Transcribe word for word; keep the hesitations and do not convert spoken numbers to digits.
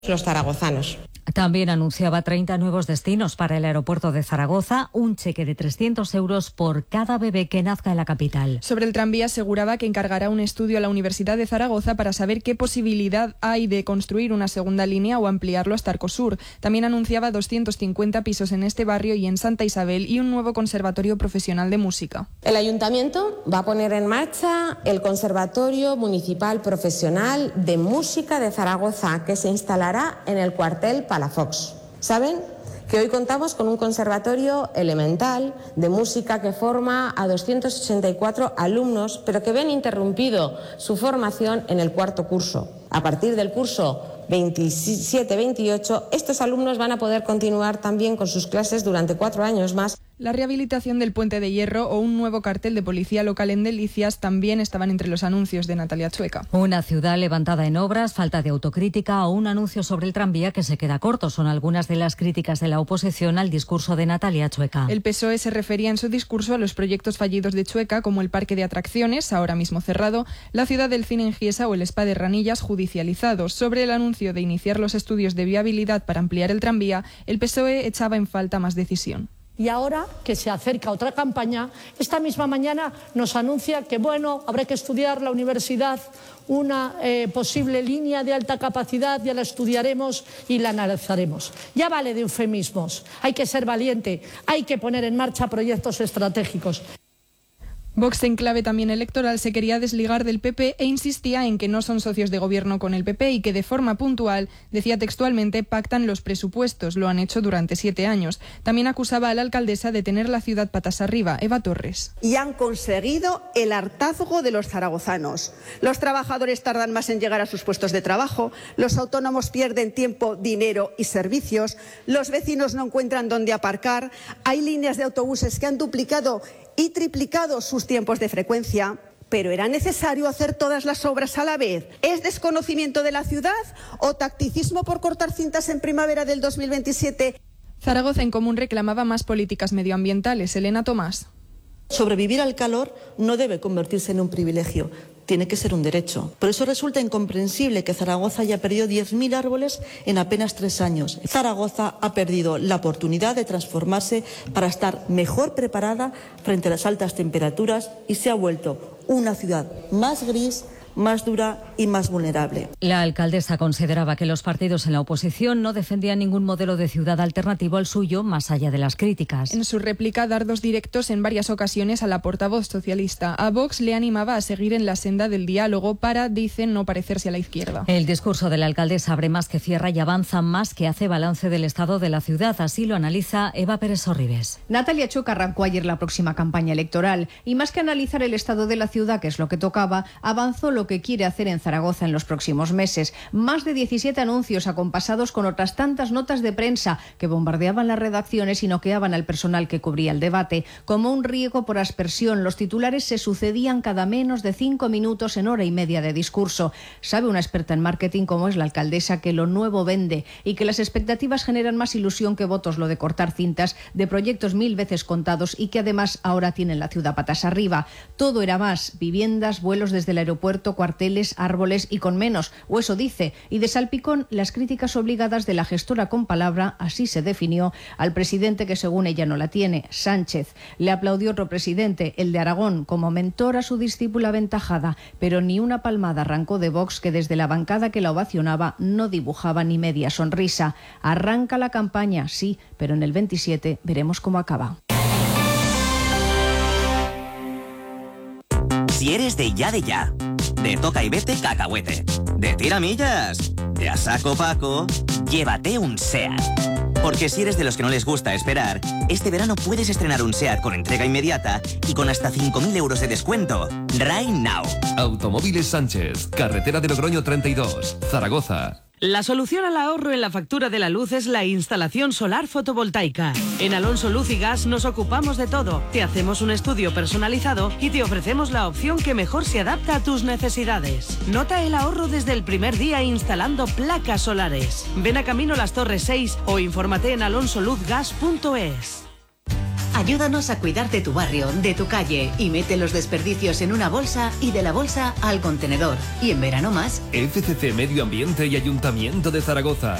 los zaragozanos. También anunciaba treinta nuevos destinos para el aeropuerto de Zaragoza, un cheque de trescientos euros por cada bebé que nazca en la capital. Sobre el tranvía aseguraba que encargará un estudio a la Universidad de Zaragoza para saber qué posibilidad hay de construir una segunda línea o ampliarlo hasta Arcosur. También anunciaba doscientos cincuenta pisos en este barrio y en Santa Isabel y un nuevo conservatorio profesional de música. El Ayuntamiento va a poner en marcha el Conservatorio Municipal Profesional de Música de Zaragoza, que se instalará en el cuartel Palafox. ¿Saben? Que hoy contamos con un conservatorio elemental de música que forma a doscientos ochenta y cuatro alumnos, pero que ven interrumpido su formación en el cuarto curso. A partir del curso veintisiete veintiocho, estos alumnos van a poder continuar también con sus clases durante cuatro años más. La rehabilitación del Puente de Hierro o un nuevo cartel de policía local en Delicias también estaban entre los anuncios de Natalia Chueca. Una ciudad levantada en obras, falta de autocrítica o un anuncio sobre el tranvía que se queda corto son algunas de las críticas de la oposición al discurso de Natalia Chueca. El P S O E se refería en su discurso a los proyectos fallidos de Chueca, como el parque de atracciones, ahora mismo cerrado, la ciudad del cine en Giesa o el spa de Ranillas, judicializados. Sobre el anuncio de iniciar los estudios de viabilidad para ampliar el tranvía, el P S O E echaba en falta más decisión. Y ahora que se acerca otra campaña, esta misma mañana nos anuncia que, bueno, habrá que estudiar la universidad una eh, posible línea de alta capacidad, ya la estudiaremos y la analizaremos. Ya vale de eufemismos, hay que ser valiente, hay que poner en marcha proyectos estratégicos. Vox, en clave también electoral, se quería desligar del P P e insistía en que no son socios de gobierno con el P P y que de forma puntual, decía textualmente, pactan los presupuestos. Lo han hecho durante siete años. También acusaba a la alcaldesa de tener la ciudad patas arriba, Eva Torres. Y han conseguido el hartazgo de los zaragozanos. Los trabajadores tardan más en llegar a sus puestos de trabajo, los autónomos pierden tiempo, dinero y servicios, los vecinos no encuentran dónde aparcar, hay líneas de autobuses que han duplicado y triplicado sus tiempos de frecuencia. ¿Pero era necesario hacer todas las obras a la vez? ¿Es desconocimiento de la ciudad o tacticismo por cortar cintas en primavera del dos mil veintisiete? Zaragoza en Común reclamaba más políticas medioambientales. Elena Tomás. Sobrevivir al calor no debe convertirse en un privilegio, tiene que ser un derecho. Por eso resulta incomprensible que Zaragoza haya perdido diez mil árboles en apenas tres años. Zaragoza ha perdido la oportunidad de transformarse para estar mejor preparada frente a las altas temperaturas y se ha vuelto una ciudad más gris, más dura y más vulnerable. La alcaldesa consideraba que los partidos en la oposición no defendían ningún modelo de ciudad alternativo al suyo, más allá de las críticas. En su réplica, dardos directos en varias ocasiones a la portavoz socialista. A Vox le animaba a seguir en la senda del diálogo para, dicen, no parecerse a la izquierda. El discurso de la alcaldesa abre más que cierra y avanza más que hace balance del estado de la ciudad. Así lo analiza Eva Pérez Sorribes. Natalia Chueca arrancó ayer la próxima campaña electoral y más que analizar el estado de la ciudad, que es lo que tocaba, avanzó lo que quiere hacer en Zaragoza en los próximos meses. Más de diecisiete anuncios acompasados con otras tantas notas de prensa que bombardeaban las redacciones y noqueaban al personal que cubría el debate. Como un riego por aspersión, los titulares se sucedían cada menos de cinco minutos en hora y media de discurso. Sabe una experta en marketing como es la alcaldesa que lo nuevo vende y que las expectativas generan más ilusión que votos lo de cortar cintas de proyectos mil veces contados y que además ahora tienen la ciudad patas arriba. Todo era más: viviendas, vuelos desde el aeropuerto, cuarteles, árboles y con menos, o eso dice, y de salpicón las críticas obligadas de la gestora con palabra, así se definió, al presidente que según ella no la tiene, Sánchez. Le aplaudió otro presidente, el de Aragón, como mentor a su discípula aventajada, pero ni una palmada arrancó de Vox, que desde la bancada que la ovacionaba no dibujaba ni media sonrisa. Arranca la campaña, sí, pero en el veintisiete veremos cómo acaba. Si eres de ya de ya, de toca y vete cacahuete, de tiramillas, de a saco paco, llévate un SEAT. Porque si eres de los que no les gusta esperar, este verano puedes estrenar un SEAT con entrega inmediata y con hasta cinco mil euros de descuento. Right now. Automóviles Sánchez, carretera de Logroño treinta y dos, Zaragoza. La solución al ahorro en la factura de la luz es la instalación solar fotovoltaica. En Alonso Luz y Gas nos ocupamos de todo. Te hacemos un estudio personalizado y te ofrecemos la opción que mejor se adapta a tus necesidades. Nota el ahorro desde el primer día instalando placas solares. Ven a Camino Las Torres seis o infórmate en alonso luz gas punto es. Ayúdanos a cuidar de tu barrio, de tu calle y mete los desperdicios en una bolsa y de la bolsa al contenedor. Y en verano más. F C C Medio Ambiente y Ayuntamiento de Zaragoza.